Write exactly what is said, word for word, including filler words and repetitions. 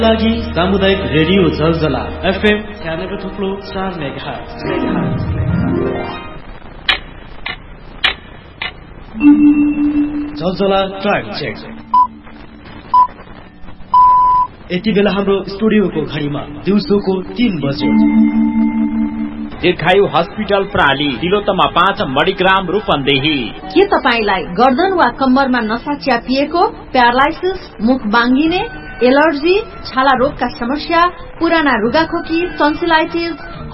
लागि सामुदायिक radio Zalzala FM छ्यानब्बे थुप्लो चार मेगाहर्ज। Zalzala track check. यति बेला हाम्रो स्टुडियोको घडीमा दिउँसोको तीन बज्यो। दीर्घायु हस्पिटल प्राली तिलोत्तमा पाँच मणिग्राम रूपन्देही। के तपाईलाई गर्दन वा कम्मरमा नसा च्यापिएको, प्यारालाइसिस, मुख बाङ्गिने, एलर्जी, छाला रोगका समस्या, पुराना रुगाखोकी, टन्सिलाइटिस,